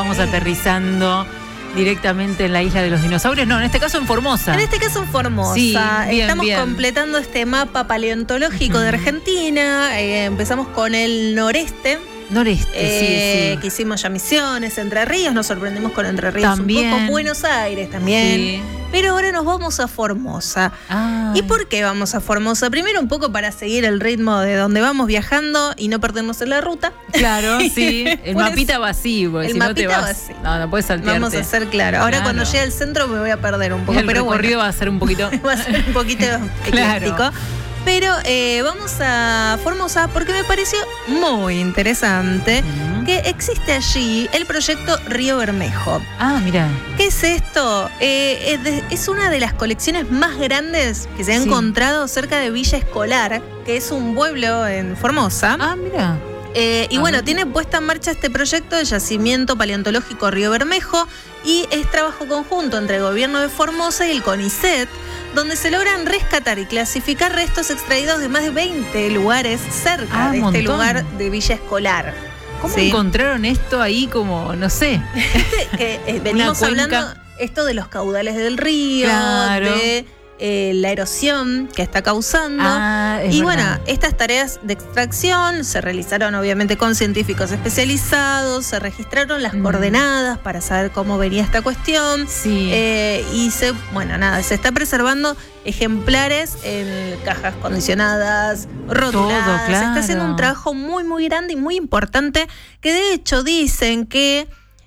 Vamos aterrizando directamente en la isla de los dinosaurios. No, en este caso en Formosa. En este caso en Formosa. Sí, bien, Estamos bien. completando este mapa paleontológico de Argentina. Empezamos con el noreste. Noreste, sí. Que hicimos ya Misiones, Entre Ríos, nos sorprendimos con Entre Ríos También. un poco, Buenos Aires también. Sí. Pero ahora nos vamos a Formosa. Ay. ¿Y por qué vamos a Formosa? Primero un poco para seguir el ritmo de donde vamos viajando y no perdernos en la ruta. Claro, sí. El Pues, mapita vacío, porque el si no te mapita vas. vacío. No puedes saltearte. Vamos a ser claro. Ahora Claro. cuando llegue al centro me voy a perder un poco. El pero recorrido bueno, va a ser un poquito. va a ser un poquito ecléctico. Pero vamos a Formosa porque me pareció muy interesante que existe allí el proyecto Río Bermejo. Ah, mira. ¿Qué es esto? Es una de las colecciones más grandes que se ha Sí. encontrado cerca de Villa Escolar, que es un pueblo en Formosa. Ah, mira. Y bueno, tiene puesta en marcha este proyecto de yacimiento paleontológico Río Bermejo y es trabajo conjunto entre el gobierno de Formosa y el CONICET, donde se logran rescatar y clasificar restos extraídos de más de 20 lugares cerca de montón. este lugar de Villa Escolar. ¿Cómo ¿Sí? encontraron esto ahí como, no sé? Que venimos cuenca. hablando esto de los caudales del río, Claro. de la erosión que está causando. Y bueno, estas tareas de extracción se realizaron obviamente con científicos especializados, se registraron las coordenadas para saber cómo venía esta cuestión. Sí. Y se está preservando ejemplares en cajas condicionadas, rotuladas. Todo, claro. Se está haciendo un trabajo muy, muy grande y muy importante que de hecho dicen que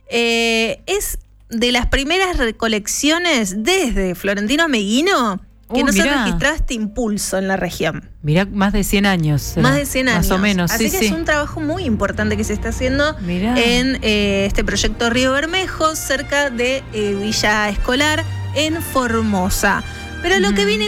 es de las primeras recolecciones desde Florentino Meguino que no se mirá. registraba este impulso en la región. Mirá, más de 100 años. Más de 100 años. Más o menos, Así sí, que sí. es un trabajo muy importante que se está haciendo Mirá. en este proyecto Río Bermejo, cerca de Villa Escolar, en Formosa. Pero lo que viene